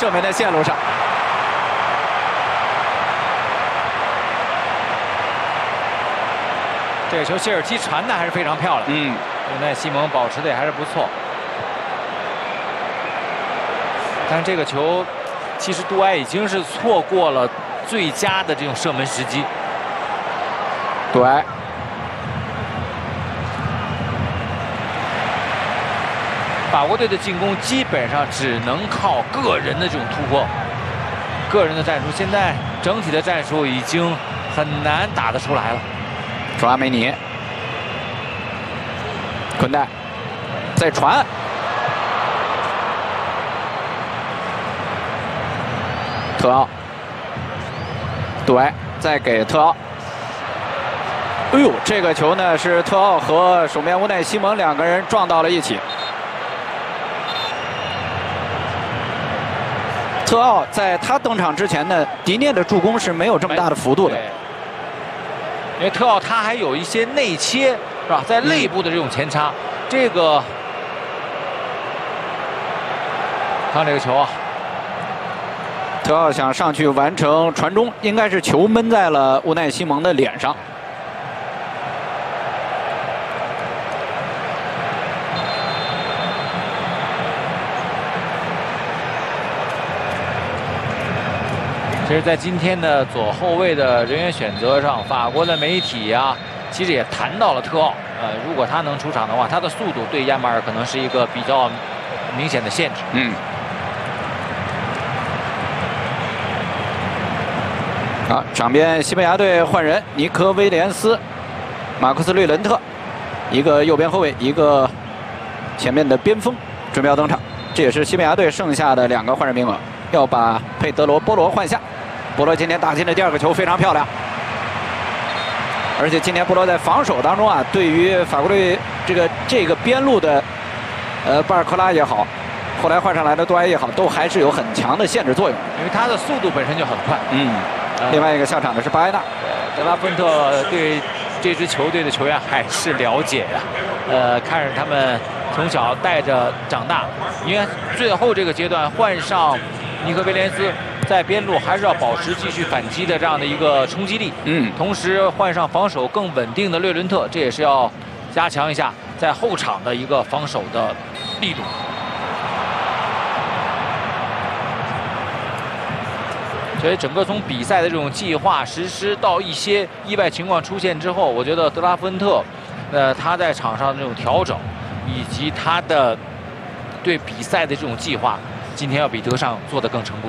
射门的线路上。 这个球谢尔基传的还是非常漂亮。乌奈西蒙保持的也还是不错。但是这个球，其实杜埃已经是错过了最佳的这种射门时机。 杜埃。 法国队的进攻基本上只能靠个人的这种突破，个人的战术。现在整体的战术已经很难打得出来了。 卓阿梅尼，昆代，再传，特奥，杜埃再给特奥。哎呦，这个球呢是特奥和守门乌奈西蒙两个人撞到了一起。 特奥在他登场之前呢，迪涅的助攻是没有这么大的幅度的。 因为特奥他还有一些内切，是吧？在肋部的这种前插，这个看这个球啊， 特奥想上去完成传中，应该是球闷在了乌奈西蒙的脸上。 其实，在今天的左后卫的人员选择上，法国的媒体啊，其实也谈到了特奥。如果他能出场的话，他的速度对亚马尔可能是一个比较明显的限制。 好，场边西班牙队换人，尼科威廉斯、马库斯绿伦特，一个右边后卫，一个前面的边锋准备要登场。这也是西班牙队剩下的2个换人名额，要把佩德罗·波罗换下。 波罗今天打进的第2个球非常漂亮，而且今天波罗在防守当中啊，对于法国队这个边路的巴尔科拉也好，后来换上来的杜埃也好，都还是有很强的限制作用。 因为他的速度本身就很快。 另外一个下场的是巴埃纳。 德拉芬特对这支球队的球员还是了解呀，看着他们从小带着长大，因为最后这个阶段换上尼科威廉斯。 在边路还是要保持继续反击的这样的一个冲击力，同时换上防守更稳定的略伦特，这也是要加强一下在后场的一个防守的力度。所以整个从比赛的这种计划实施到一些意外情况出现之后，我觉得德拉芬特，他在场上的这种调整，以及他的对比赛的这种计划，今天要比德尚做得更成功。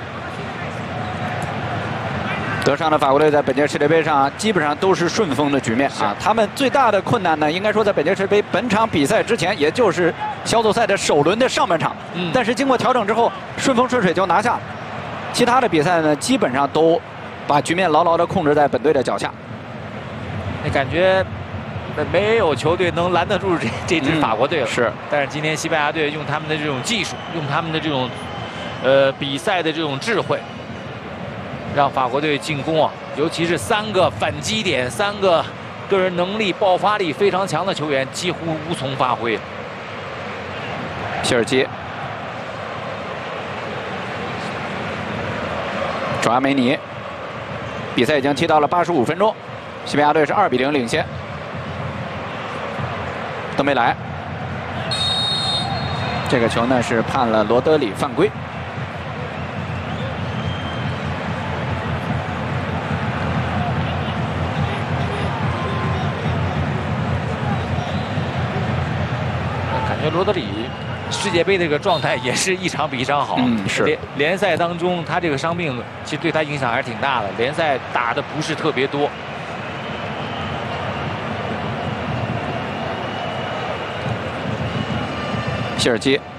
德尚的法国队在本届世界杯上基本上都是顺风的局面啊。他们最大的困难呢，应该说在本届世界杯本场比赛之前，也就是小组赛的首轮的上半场。但是经过调整之后，顺风顺水就拿下了。其他的比赛呢，基本上都把局面牢牢地控制在本队的脚下。 那感觉没有球队能拦得住这支法国队了。 是。 但是今天西班牙队用他们的这种技术，用他们的这种比赛的这种智慧。 让法国队进攻啊，尤其是3个反击点，3个个人能力、爆发力非常强的球员几乎无从发挥。 谢尔基、卓阿梅尼，比赛已经踢到了85分钟，西班牙队是2比0领先。登贝莱，这个球呢是判了罗德里犯规。 罗德里世界杯的这个状态也是一场比一场好。 是联赛当中，他这个伤病其实对他影响还是挺大的。联赛打的不是特别多。 谢尔基